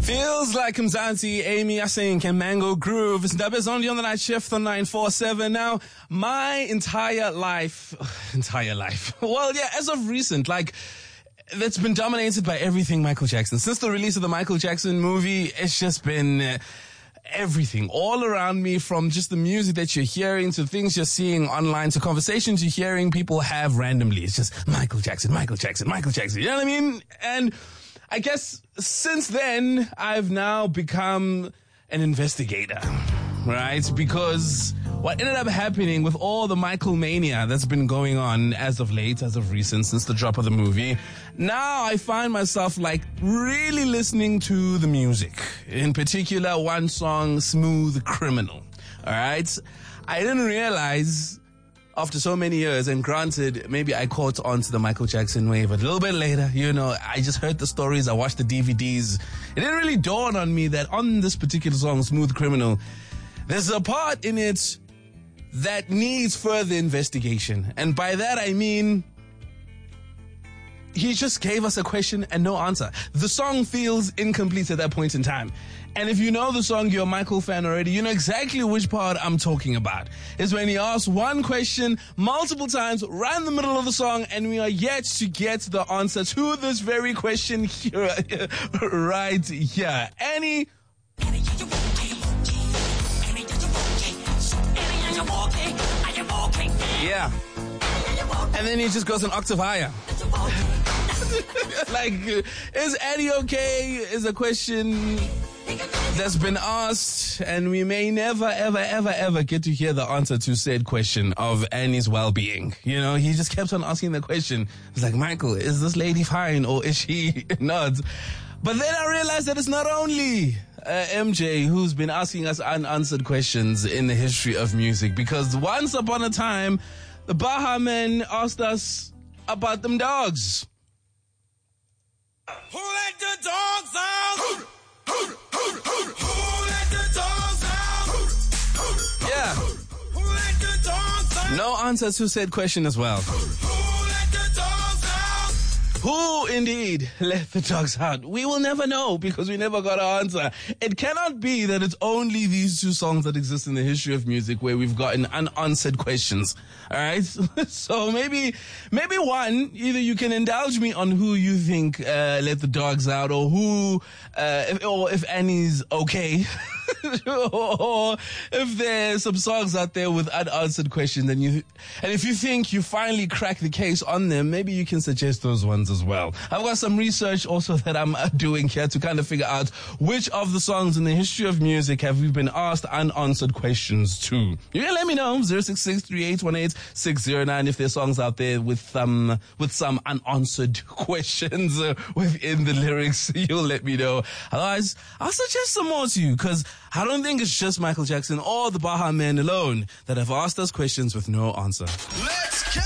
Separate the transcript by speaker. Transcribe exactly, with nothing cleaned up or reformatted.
Speaker 1: Feels like Mzansi, Amy Asink, and Mango Groove. It's Ndaba is only on the night shift on nine four seven. Now, my entire life, entire life, well, yeah, as of recent, like, that's been dominated by everything Michael Jackson. Since the release of the Michael Jackson movie, it's just been uh, everything all around me, from just the music that you're hearing to things you're seeing online to conversations you're hearing people have randomly. It's just Michael Jackson, Michael Jackson, Michael Jackson. You know what I mean? And I guess since then, I've now become an investigator, right? Because what ended up happening with all the Michael mania that's been going on as of late, as of recent, since the drop of the movie, now I find myself like really listening to the music. In particular, one song, Smooth Criminal. All right? I didn't realize after so many years, and granted, maybe I caught on to the Michael Jackson wave a little bit later, you know, I just heard the stories, I watched the D V Ds. It didn't really dawn on me that on this particular song, Smooth Criminal, there's a part in it that needs further investigation. And by that I mean, he just gave us a question and no answer. The song feels incomplete at that point in time. And if you know the song, you're a Michael fan already, you know exactly which part I'm talking about. It's when he asks one question multiple times right in the middle of the song, and we are yet to get the answer to this very question here, right here. Annie... Yeah. And then he just goes an octave higher. Like, is Annie okay? Is a question that's been asked, and we may never, ever, ever, ever get to hear the answer to said question of Annie's well-being. You know, he just kept on asking the question. It's like, Michael, is this lady fine or is she not? But then I realized that it's not only uh, M J who's been asking us unanswered questions in the history of music, because once upon a time, the Baha Men asked us about them dogs.
Speaker 2: Who let the dogs out? Who, who, who, who, who let the dogs out?
Speaker 1: Yeah.
Speaker 2: Who let the dogs out?
Speaker 1: No answer to said question as well.
Speaker 2: Who let the dogs out?
Speaker 1: Who indeed let the dogs out? We will never know, because we never got an answer. It cannot be that it's only these two songs that exist in the history of music where we've gotten unanswered questions. All right? So maybe, maybe one, either you can indulge me on who you think uh, let the dogs out, or who, uh, if, or if Annie's okay. Or if there's some songs out there with unanswered questions, and you, and if you think you finally cracked the case on them, maybe you can suggest those ones as well. I've got some research also that I'm doing here to kind of figure out which of the songs in the history of music have we been asked unanswered questions to. You can let me know, zero six six, three eight one eight, six zero nine, if there's songs out there with um with some unanswered questions uh, within the lyrics. You'll let me know. Otherwise, I'll suggest some more to you, because I don't think it's just Michael Jackson or the Baha Men alone that have asked us questions with no answer.
Speaker 2: Let's